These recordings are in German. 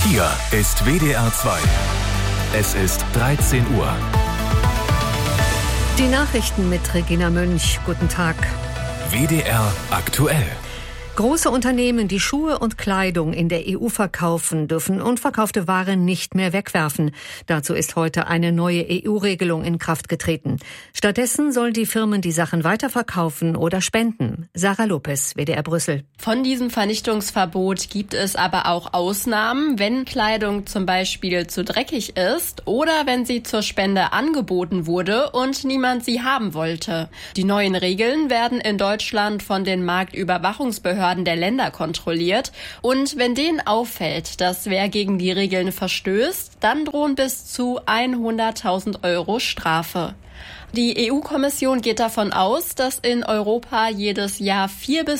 Hier ist WDR 2. Es ist 13 Uhr. Die Nachrichten mit Regina Münch. Guten Tag. WDR aktuell. Große Unternehmen, die Schuhe und Kleidung in der EU verkaufen, dürfen unverkaufte Ware nicht mehr wegwerfen. Dazu ist heute eine neue EU-Regelung in Kraft getreten. Stattdessen sollen die Firmen die Sachen weiterverkaufen oder spenden. Sarah Lopez, WDR Brüssel. Von diesem Vernichtungsverbot gibt es aber auch Ausnahmen, wenn Kleidung zum Beispiel zu dreckig ist oder wenn sie zur Spende angeboten wurde und niemand sie haben wollte. Die neuen Regeln werden in Deutschland von den Marktüberwachungsbehörden der Länder kontrolliert. Und wenn denen auffällt, dass wer gegen die Regeln verstößt, dann drohen bis zu 100.000 € Strafe. Die EU-Kommission geht davon aus, dass in Europa jedes Jahr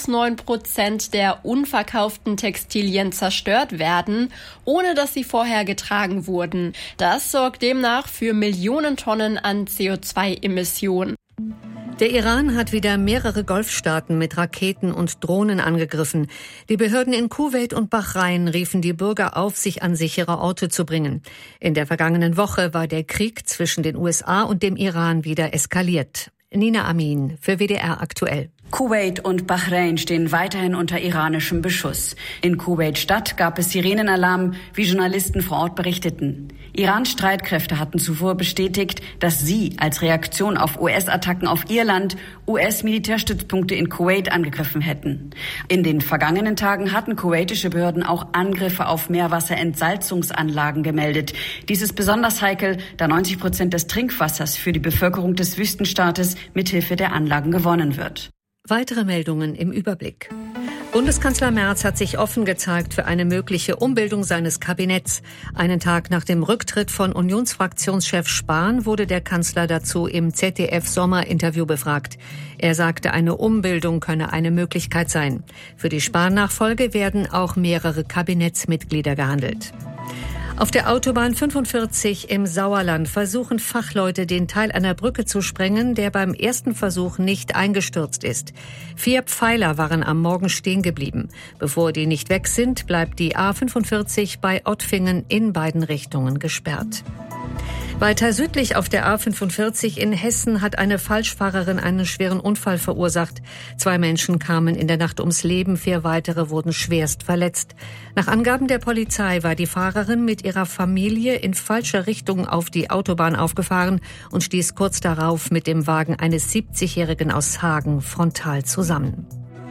4-9% der unverkauften Textilien zerstört werden, ohne dass sie vorher getragen wurden. Das sorgt demnach für Millionen Tonnen an CO2-Emissionen. Der Iran hat wieder mehrere Golfstaaten mit Raketen und Drohnen angegriffen. Die Behörden in Kuwait und Bahrain riefen die Bürger auf, sich an sichere Orte zu bringen. In der vergangenen Woche war der Krieg zwischen den USA und dem Iran wieder eskaliert. Nina Amin für WDR aktuell. Kuwait und Bahrain stehen weiterhin unter iranischem Beschuss. In Kuwait-Stadt gab es Sirenenalarm, wie Journalisten vor Ort berichteten. Irans Streitkräfte hatten zuvor bestätigt, dass sie als Reaktion auf US-Attacken auf ihr Land US-Militärstützpunkte in Kuwait angegriffen hätten. In den vergangenen Tagen hatten kuwaitische Behörden auch Angriffe auf Meerwasserentsalzungsanlagen gemeldet. Dies ist besonders heikel, da 90% des Trinkwassers für die Bevölkerung des Wüstenstaates mithilfe der Anlagen gewonnen wird. Weitere Meldungen im Überblick. Bundeskanzler Merz hat sich offen gezeigt für eine mögliche Umbildung seines Kabinetts. Einen Tag nach dem Rücktritt von Unionsfraktionschef Spahn wurde der Kanzler dazu im ZDF-Sommerinterview befragt. Er sagte, eine Umbildung könne eine Möglichkeit sein. Für die Spahn-Nachfolge werden auch mehrere Kabinettsmitglieder gehandelt. Auf der Autobahn 45 im Sauerland versuchen Fachleute, den Teil einer Brücke zu sprengen, der beim ersten Versuch nicht eingestürzt ist. 4 Pfeiler waren am Morgen stehen geblieben. Bevor die nicht weg sind, bleibt die A45 bei Ottfingen in beiden Richtungen gesperrt. Weiter südlich auf der A45 in Hessen hat eine Falschfahrerin einen schweren Unfall verursacht. 2 Menschen kamen in der Nacht ums Leben, 4 weitere wurden schwerst verletzt. Nach Angaben der Polizei war die Fahrerin mit ihrer Familie in falscher Richtung auf die Autobahn aufgefahren und stieß kurz darauf mit dem Wagen eines 70-Jährigen aus Hagen frontal zusammen.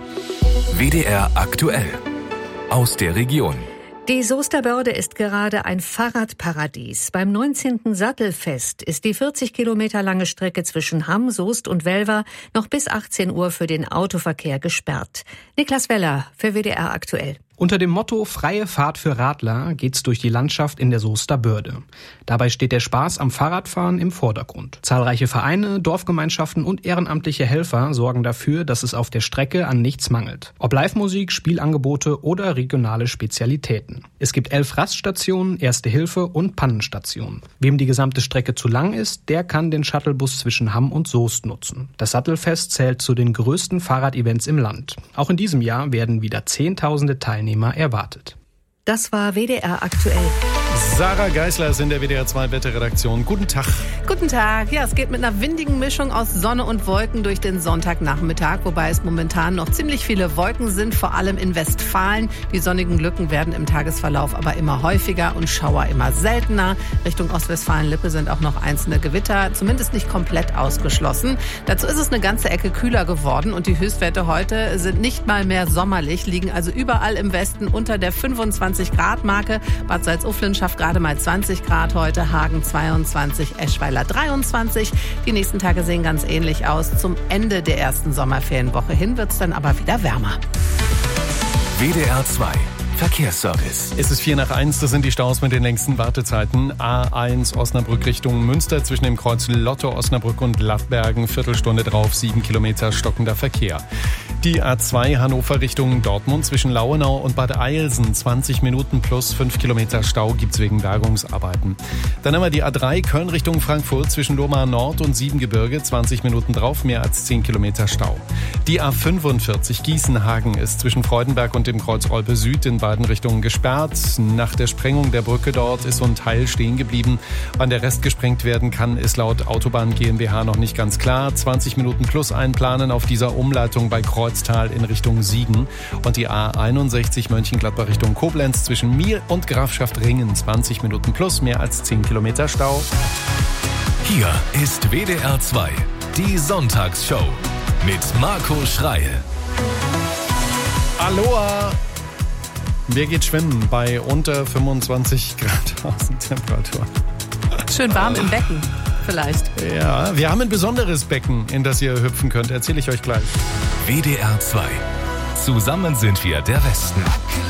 WDR aktuell. Aus der Region. Die Soester Börde ist gerade ein Fahrradparadies. Beim 19. Sattelfest ist die 40 Kilometer lange Strecke zwischen Hamm, Soest und Welver noch bis 18 Uhr für den Autoverkehr gesperrt. Niklas Weller für WDR aktuell. Unter dem Motto Freie Fahrt für Radler geht's durch die Landschaft in der Soester Börde. Dabei steht der Spaß am Fahrradfahren im Vordergrund. Zahlreiche Vereine, Dorfgemeinschaften und ehrenamtliche Helfer sorgen dafür, dass es auf der Strecke an nichts mangelt. Ob Live-Musik, Spielangebote oder regionale Spezialitäten. Es gibt 11 Raststationen, Erste Hilfe und Pannenstationen. Wem die gesamte Strecke zu lang ist, der kann den Shuttlebus zwischen Hamm und Soest nutzen. Das Sattelfest zählt zu den größten Fahrradevents im Land. Auch in diesem Jahr werden wieder Zehntausende Teilnehmer erwartet. Das war WDR aktuell. Sarah Geisler ist in der WDR 2 Wetterredaktion. Guten Tag. Guten Tag. Ja, es geht mit einer windigen Mischung aus Sonne und Wolken durch den Sonntagnachmittag, wobei es momentan noch ziemlich viele Wolken sind, vor allem in Westfalen. Die sonnigen Lücken werden im Tagesverlauf aber immer häufiger und Schauer immer seltener. Richtung Ostwestfalen-Lippe sind auch noch einzelne Gewitter, zumindest nicht komplett ausgeschlossen. Dazu ist es eine ganze Ecke kühler geworden und die Höchstwerte heute sind nicht mal mehr sommerlich, liegen also überall im Westen unter der 25-Grad-Marke. Bad Salzuflen schafft gerade mal 20 Grad heute, Hagen 22, Eschweiler 23. Die nächsten Tage sehen ganz ähnlich aus. Zum Ende der ersten Sommerferienwoche hin wird es dann aber wieder wärmer. WDR 2 Verkehrsservice. Es ist 1:04, das sind die Staus mit den längsten Wartezeiten. A1 Osnabrück Richtung Münster zwischen dem Kreuz Lotto, Osnabrück und Laffbergen. Viertelstunde drauf, 7 Kilometer stockender Verkehr. Die A2 Hannover Richtung Dortmund zwischen Lauenau und Bad Eilsen. 20 Minuten plus 5 Kilometer Stau gibt's wegen Bergungsarbeiten. Dann haben wir die A3 Köln Richtung Frankfurt zwischen Lohmar Nord und Siebengebirge. 20 Minuten drauf, mehr als 10 Kilometer Stau. Die A45 Gießen-Hagen ist zwischen Freudenberg und dem Kreuz Olpe Süd in beiden Richtungen gesperrt. Nach der Sprengung der Brücke dort ist so ein Teil stehen geblieben. Wann der Rest gesprengt werden kann, ist laut Autobahn GmbH noch nicht ganz klar. 20 Minuten plus einplanen auf dieser Umleitung bei Kreuztal in Richtung Siegen. Und die A61 Mönchengladbach Richtung Koblenz zwischen Miel und Grafschaft Ringen. 20 Minuten plus, mehr als 10 Kilometer Stau. Hier ist WDR 2, die Sonntagsshow mit Marco Schreil. Aloha! Wer geht schwimmen bei unter 25 Grad Außentemperatur? Schön warm im Becken vielleicht. Ja, wir haben ein besonderes Becken, in das ihr hüpfen könnt. Erzähle ich euch gleich. WDR 2. Zusammen sind wir der Westen.